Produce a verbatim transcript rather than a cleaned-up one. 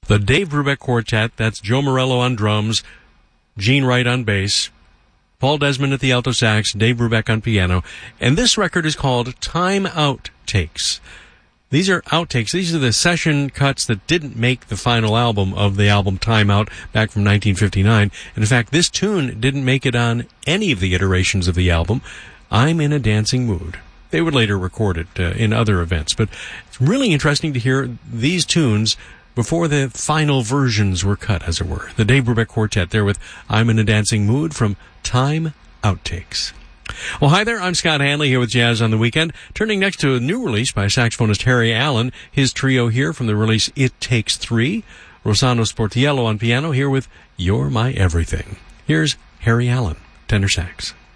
The Dave Brubeck Quartet, that's Joe Morello on drums, Gene Wright on bass, Paul Desmond at the alto sax, Dave Brubeck on piano, and this record is called Time Outtakes. These are outtakes. These are the session cuts that didn't make the final album of the album Time Out back from nineteen fifty-nine. And in fact, this tune didn't make it on any of the iterations of the album, I'm in a Dancing Mood. They would later record it uh, in other events. But it's really interesting to hear these tunes before the final versions were cut, as it were. The Dave Brubeck Quartet there with I'm in a Dancing Mood from Time Outtakes. Well, hi there. I'm Scott Hanley here with Jazz on the Weekend. Turning next to a new release by saxophonist Harry Allen. His trio here from the release It Takes Three. Rossano Sportiello on piano here with You're My Everything. Here's Harry Allen, tenor sax.